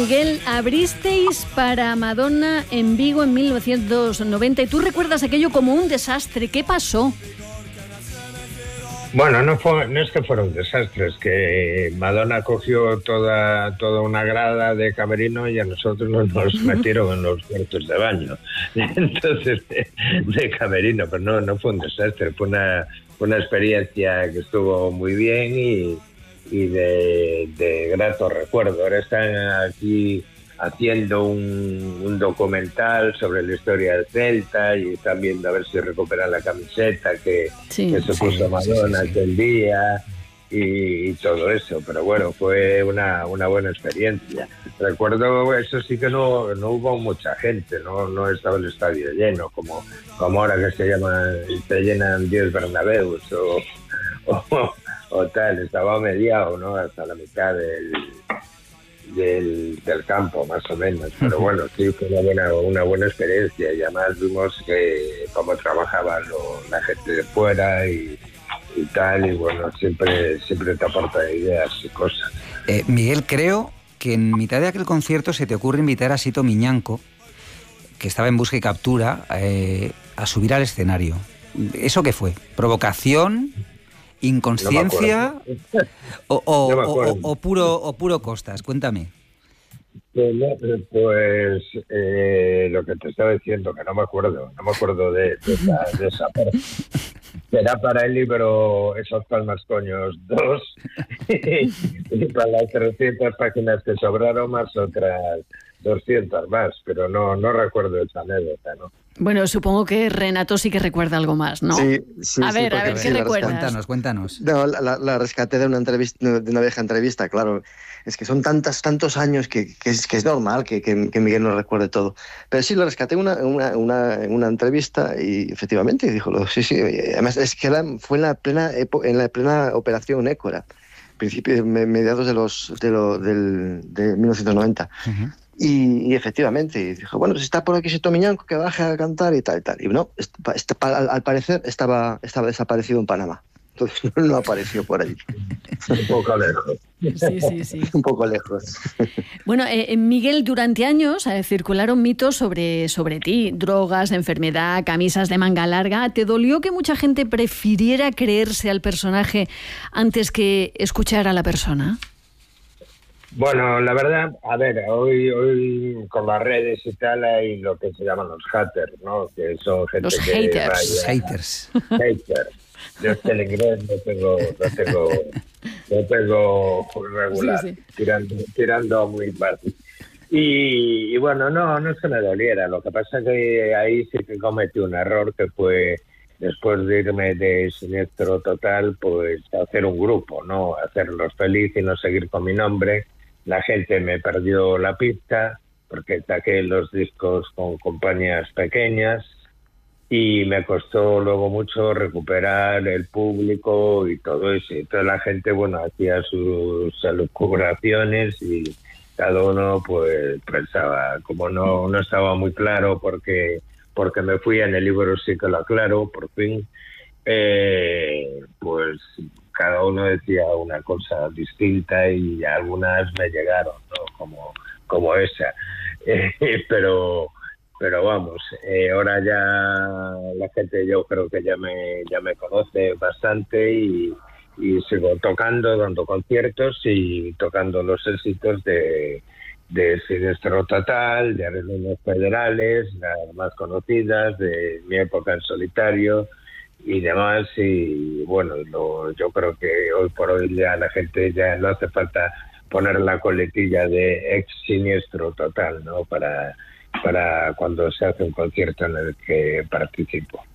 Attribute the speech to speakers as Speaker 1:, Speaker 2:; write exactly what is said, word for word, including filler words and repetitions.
Speaker 1: Miguel, abristeis para Madonna en Vigo en mil novecientos noventa y tú recuerdas aquello como un desastre. ¿Qué pasó?
Speaker 2: Bueno, no fue, no es que fuera un desastre, es que Madonna cogió toda toda una grada de camerino y a nosotros nos metieron en los cuartos de baño. Entonces, de, de camerino, pero no, no fue un desastre, fue una, una experiencia que estuvo muy bien y, y de, de grato recuerdo. Ahora están aquí haciendo un, un documental sobre la historia del Celta y están viendo a ver si recuperan la camiseta que, sí, que se puso sí, Madonna sí, sí, sí. aquel día y, y todo eso, pero bueno, fue una, una buena experiencia. Recuerdo, eso sí que no, no hubo mucha gente, no, no estaba el estadio lleno como, como ahora que se llama, se llenan diez Bernabéus o, o, o tal, estaba mediado, ¿no? Hasta la mitad del Del, del campo, más o menos, pero bueno, sí fue una buena, una buena experiencia y además vimos que cómo trabajaba lo, la gente de fuera y, y tal, y bueno, siempre, siempre te aporta ideas y cosas.
Speaker 3: Eh, Miguel, creo que en mitad de aquel concierto se te ocurre invitar a Sito Miñanco, que estaba en Busca y Captura, eh, a subir al escenario. ¿Eso qué fue? ¿Provocación? ¿Inconsciencia no o, o, no o, o, puro, o puro costas? Cuéntame.
Speaker 2: Pues, pues eh, lo que te estaba diciendo, que no me acuerdo, no me acuerdo de, de, esa, de esa parte. Será para el libro Esos Palmas Coños dos y para las trescientas páginas que sobraron más otras doscientas más, pero no, no recuerdo esa anécdota, ¿no?
Speaker 1: Bueno, supongo que Renato sí que recuerda algo más, ¿no?
Speaker 4: Sí, sí.
Speaker 1: A ver,
Speaker 4: sí,
Speaker 1: a ver, ¿qué
Speaker 4: sí,
Speaker 1: recuerdas?
Speaker 3: Cuéntanos, cuéntanos.
Speaker 4: No, la, la rescaté de una entrevista, de una vieja entrevista, claro. Es que son tantas, tantos años que, que, es, que es normal que, que, que Miguel no recuerde todo. Pero sí, lo rescaté en una, una, una, una entrevista y efectivamente dijo, sí, sí. Además, es que era, fue en la plena en la plena operación Écora, principios, mediados de los de, lo, del, de mil novecientos noventa. Uh-huh. Y, y efectivamente, y dijo, bueno, si está por aquí Sito Miñanco, que baje a cantar y tal y tal. Y no, está, está, al, al parecer estaba, estaba desaparecido en Panamá. Entonces no, no apareció por allí.
Speaker 2: Un poco lejos.
Speaker 1: Sí, sí, sí.
Speaker 4: Un poco lejos.
Speaker 1: Bueno, eh, Miguel, durante años eh, circularon mitos sobre, sobre ti, drogas, enfermedad, camisas de manga larga. ¿Te dolió que mucha gente prefiriera creerse al personaje antes que escuchar a la persona?
Speaker 2: Bueno, la verdad, a ver, hoy hoy con las redes y tal hay lo que se llaman los haters, ¿no? Que son gente
Speaker 1: los
Speaker 2: que
Speaker 1: haters.
Speaker 2: Raya,
Speaker 3: haters.
Speaker 2: Haters. Yo es que el inglés no tengo, no tengo, no tengo regular, sí, sí. tirando, tirando muy fácil. Y, y bueno, no, no es que me doliera. Lo que pasa es que ahí sí que cometí un error que fue después de irme de Siniestro Total, pues hacer un grupo, ¿no? Hacerlos feliz y no seguir con mi nombre. La gente me perdió la pista porque saqué los discos con compañías pequeñas y me costó luego mucho recuperar el público y todo eso. Y toda la gente, bueno, hacía sus elucubraciones y cada uno pues pensaba, como no, no estaba muy claro porque, porque me fui en el libro, sí que lo aclaro, por fin, eh, pues cada uno decía una cosa distinta y algunas me llegaron, ¿no? Como, como esa. Eh, pero pero vamos, eh, ahora ya la gente yo creo que ya me ya me conoce bastante y, y sigo tocando, dando conciertos y tocando los éxitos de, de Siniestro Total, de Arreglos Federales, las más conocidas, de mi época en solitario y demás. Y bueno, lo, yo creo que hoy por hoy ya la gente ya no hace falta poner la coletilla de ex Siniestro Total, ¿no? Para, para cuando se hace un concierto en el que participo.